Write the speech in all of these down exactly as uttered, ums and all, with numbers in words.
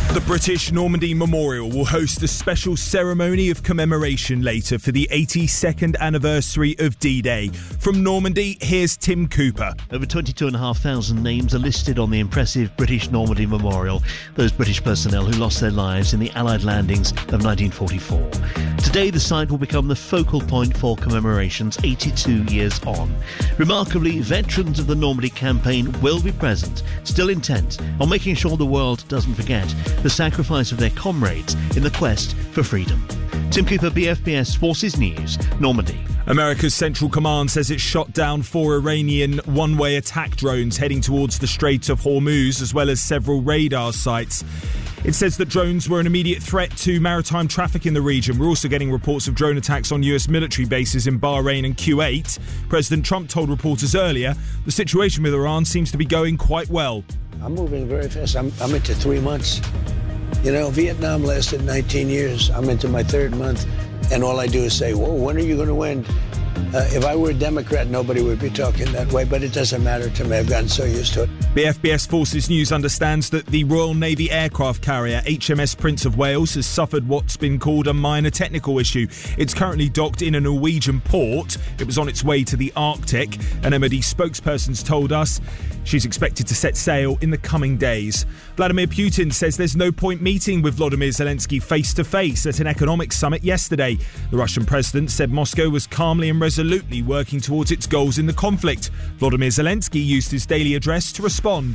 The British Normandy Memorial will host a special ceremony of commemoration later for the eighty-second anniversary of D-Day. From Normandy, here's Tim Cooper. Over twenty-two thousand five hundred names are listed on the impressive British Normandy Memorial, those British personnel who lost their lives in the Allied landings of nineteen forty-four. Today, the site will become the focal point for commemorations eighty-two years on. Remarkably, veterans of the Normandy campaign will be present, still intent on making sure the world doesn't forget the sacrifice of their comrades in the quest for freedom. Tim Cooper, B F B S Forces News, Normandy. America's Central Command says it shot down four Iranian one-way attack drones heading towards the Strait of Hormuz, as well as several radar sites. It says that drones were an immediate threat to maritime traffic in the region. We're also getting reports of drone attacks on U S military bases in Bahrain and Kuwait. President Trump told reporters earlier the situation with Iran seems to be going quite well. I'm moving very fast. I'm, I'm into three months. You know, Vietnam lasted nineteen years. I'm into my third month, and all I do is say, whoa, when are you going to win? Uh, if I were a Democrat, nobody would be talking that way, but it doesn't matter to me. I've gotten so used to it. B F B S Forces News understands that the Royal Navy aircraft carrier H M S Prince of Wales has suffered what's been called a minor technical issue. It's currently docked in a Norwegian port. It was on its way to the Arctic. An M O D spokesperson's told us she's expected to set sail in the coming days. Vladimir Putin says there's no point meeting with Volodymyr Zelensky face-to-face at an economic summit yesterday. The Russian president said Moscow was calmly and resolutely working towards its goals in the conflict. Volodymyr Zelensky used his daily address to respond.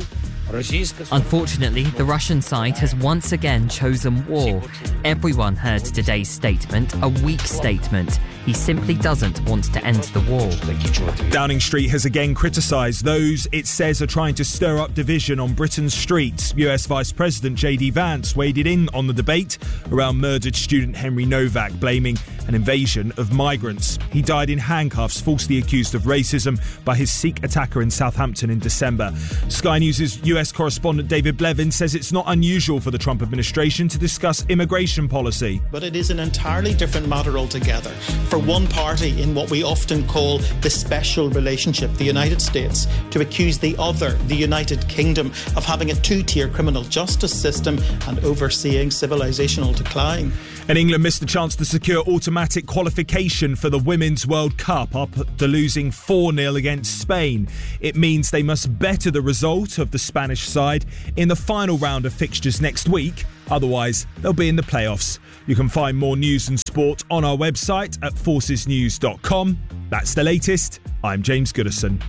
Unfortunately, the Russian side has once again chosen war. Everyone heard today's statement, a weak statement. He simply doesn't want to end the war. Downing Street has again criticised those it says are trying to stir up division on Britain's streets. U S Vice President J D Vance waded in on the debate around murdered student Henry Novak, blaming an invasion of migrants. He died in handcuffs, falsely accused of racism by his Sikh attacker in Southampton in December. Sky News' U S correspondent David Blevin says it's not unusual for the Trump administration to discuss immigration policy. But it is an entirely different matter altogether. For one party in what we often call the special relationship, the United States, to accuse the other, the United Kingdom, of having a two-tier criminal justice system and overseeing civilisational decline. And England missed the chance to secure automatic qualification for the Women's World Cup after losing four nil against Spain. It means they must better the result of the Spanish side in the final round of fixtures next week. Otherwise, they'll be in the playoffs. You can find more news and sport on our website at forces news dot com. That's the latest. I'm James Goodison.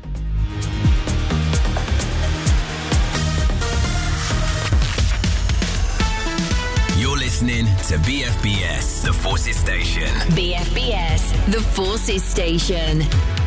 You're listening to B F B S, the Forces Station. B F B S, the Forces Station.